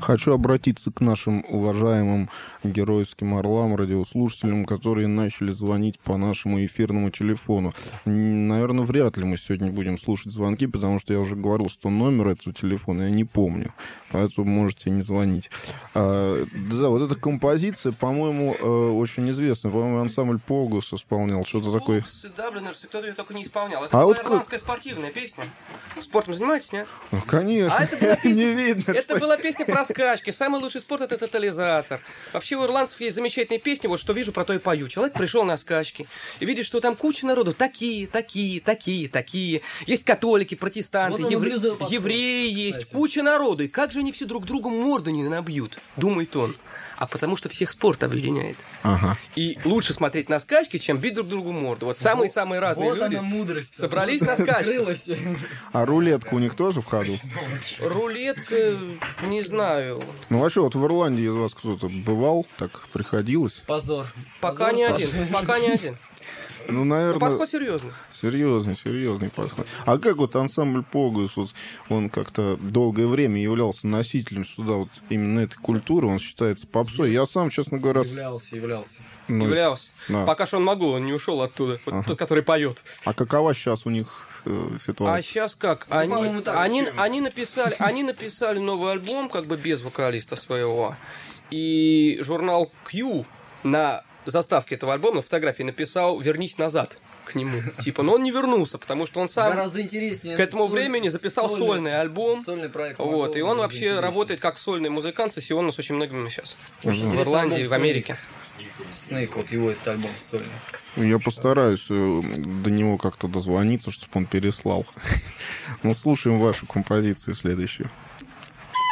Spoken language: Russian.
Хочу обратиться к нашим уважаемым геройским орлам, радиослушателям, которые начали звонить по нашему эфирному телефону. Наверное, вряд ли мы сегодня будем слушать звонки, потому что я уже говорил, что номер этого телефона я не помню, поэтому можете не звонить. Да, вот эта композиция, по-моему, очень известная. По-моему, ансамбль Погос исполнял что-то такое. Погос, Даблинерс, кто-то ее только не исполнял. Это была ирландская спортивная песня. Спортом занимаетесь, нет? Ну, конечно. А это была песня... не видно. Это была песня про скачки. Самый лучший спорт — это тотализатор. Вообще у ирландцев есть замечательные песни, вот что вижу, про то и пою. Человек пришел на скачки и видит, что там куча народу. Такие. Есть католики, протестанты, вот евреи есть. Кстати. Куча народу. И как же они все друг другу морду не набьют, думает он. А потому что всех спорт объединяет. Ага. И лучше смотреть на скачки, чем бить друг другу морду. Вот самые-самые разные вот люди она мудрость, собрались на скачки. А рулетка у них тоже в ходу? Рулетка, не знаю. Ну вообще, вот в Ирландии из вас кто-то бывал, так приходилось? Позор. Пока не один. Ну, наверное... Подход серьезный. Серьезный подход. А как вот ансамбль Погос, вот, он как-то долгое время являлся носителем сюда вот именно этой культуры, он считается попсой. Я сам, честно говоря... Являлся. Ну, являлся. Да. Пока что он могу, он не ушел оттуда. Вот тот, который поет. А какова сейчас у них ситуация? А сейчас как? Они написали новый альбом, как бы без вокалиста своего. И журнал Q на заставке этого альбома на фотографии написал «Вернись назад» к нему. Типа, но он не вернулся, потому что он сам гораздо интереснее к этому времени записал сольный альбом. Сольный проект. Вот, и он вообще работает как сольный музыкант, сессионно с очень многими сейчас. Ага. В Ирландии, в Америке. Снейк, вот его этот альбом сольный. Я постараюсь до него как-то дозвониться, чтобы он переслал. Ну, слушаем вашу композицию следующую.